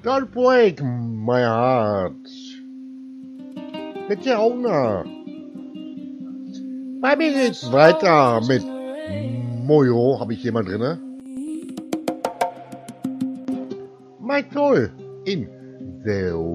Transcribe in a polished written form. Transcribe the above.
Don't break my heart. Bitte Hunger. Bei mir geht's weiter mit Mojo. Habe ich jemand drinne? My Toll in The